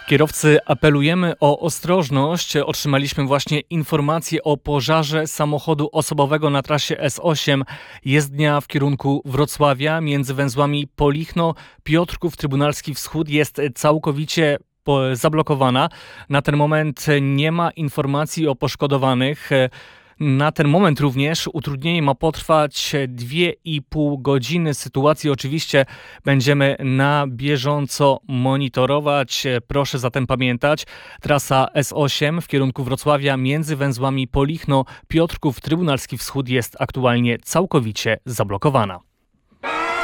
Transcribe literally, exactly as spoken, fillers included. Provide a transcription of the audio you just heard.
Kierowcy, apelujemy o ostrożność. Otrzymaliśmy właśnie informację o pożarze samochodu osobowego na trasie S osiem. Jezdnia w kierunku Wrocławia między węzłami Polichno, Piotrków Trybunalski Wschód jest całkowicie po- zablokowana. Na ten moment nie ma informacji o poszkodowanych. Na ten moment również utrudnienie ma potrwać dwie i pół godziny. Sytuację oczywiście będziemy na bieżąco monitorować. Proszę zatem pamiętać, trasa S osiem w kierunku Wrocławia między węzłami Polichno, Piotrków Trybunalski Wschód jest aktualnie całkowicie zablokowana.